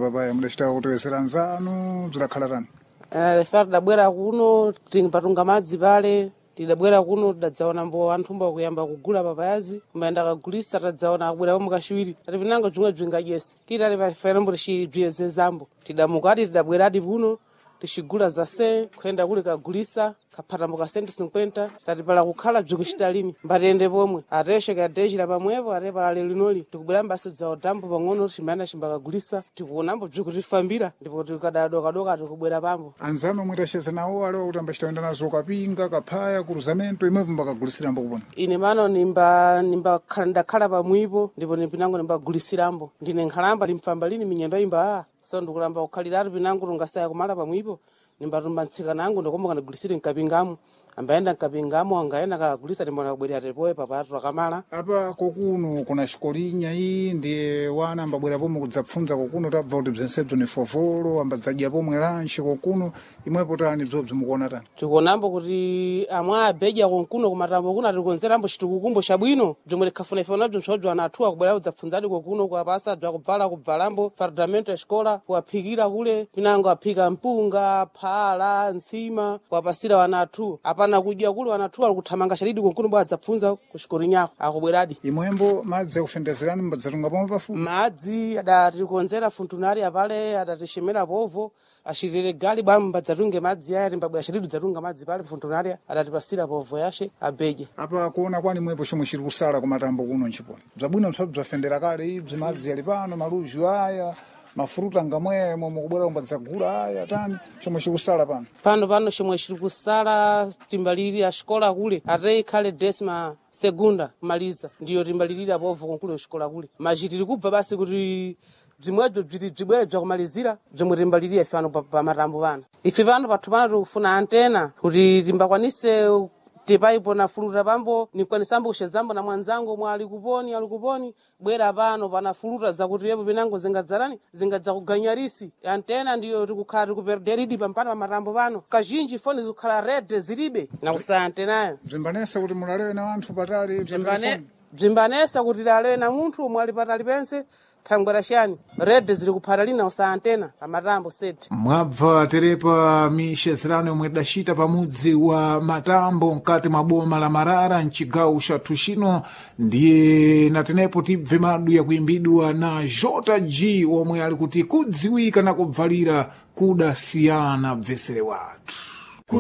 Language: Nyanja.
Baba mudachita kutowesera nzanu zidakhala tani? Ife tidabwera kuno patunga madzi pale, tidabwera kuno tidadzaona mbo anthu mbo kuyamba kugula papayazi, kumayenda kagulisa tadzaona akubwera pomwe kachiwiri. Tati pinango bzimwe bzingajese. Titali pafera mbo tichibziyezezambo. Tidamukati tidabweradi kuno, tichigula zase, kuyenda kuli kagulisa, kaphatambo ka 150, tati pala kukhala bzikuchita lini. Mbatende pomwe, ateshe kadechira pamwepo, ate pala linoli. Tikubwera mbaso za odambo pang'ono, chimayenda chimbakagulisa, tikuonambo bzikutifambira, ndipo tikadadoka tikubwera pambo. Anzanu mwitacheza nawo aliwo kuti ambachitawenda nazo kapinga, kaphaya, kuruzamento, imwepo mbakagulisiramo kupona. Ine mano ndakhala pamwipo, ndipo pinango nimbagulisiramo. Ndine nkhalamba timpfamba lini minyendo imba so ndikulamba kukhaliratu pinango tungasaya kumala pamwipo, nimbatumba ntsikana nangu ndokomboka ndigulisire nkapingamo. Ambayenda nkapingamo angayenda kagulisa timbona kubwerera tepoe papatu akamala. Apa kokuno kuna xikolinya iyi ndiye wana ambabwera pomwe kudzapfunza kokuno tabva kuti bzensebzo ni fovolo ambadzadya pomwe lanchi kokuno imwepo tani bzobzi mukuona tani? Tikuonambo kuti amwe abedya konkuno kumatambo kuno atikonzerambo chitukukumbo chabwino bzomwe tikhafuna ife nabzo nsodyo anathuwa kubwera kudzapfunzadi kokuno kuapasa bzakubvalambo fardamento ya xikola kuaphikira kule pinango aphika mpunga, phala, nsima kuapasira wanathu. Apana kudya kule wanathu alikuthamanga chadidi konkuno bwa adzapfunza ku xikolinyako akubweradi. Imwembo madzi akufendezerani mbadzatunga pomwe pafupi? Madzi adatikonzera funtunari apale adatishemera povo ashirire gali bwa mbadzatunge madzi aya timbabwera chadidi dzatunga madzi pale funtunari adatipasira povo yashe abeje. Apa kuona kwani mwepo chomwe chiri kusala kumatambo kuno nchiponi bzabwino mpsapo bzafendera kale ibzi madzi ali pano maluju aya mafuruta ngamwemo mukubwera kumbadzagula aya tani chomwe chikusala pano chomwe chiri kusala timbalirira xikola kule ate ikhale desima segunda kumaliza ndiyo timbalirira povo konkule xikola kule machitiri kubva basi kuti bzimwedzo bzibwere bzakumalizira bzomwe timbalirira ife pano pamatambo pano. Ife pano pathu pano tikufuna antena kuti timbakwanise tipaipo na fuluta pambo nikwanisambo kushezambo na mwanzango mwa alikuponi bwera pano pana fuluta zakuti yepo pinango zingadza kuganyarisi antena ndiyo tikukhala tikuperderidi pampano pamatambo pano kazhinji foni zikukhala red zilibe na kusaya antenayo. Bzimbanesa kuti mulalewe na wanthu patali bzimbanesa kuti lalewe na munthu omwe ali patali pense thangwera chani red ziri kuphata lina usaya antena pamatambo seti. Mwabva terepa mixezerano yomwe idacita pamudzi wa Matambo mkati mwa boma la Marara mcigawo xathu xino ndiye natenepo tibve madu yakuimbidwa na Jota G omwe ali kuti kudziwika na kubvalira kudasiyana bvesere wathu.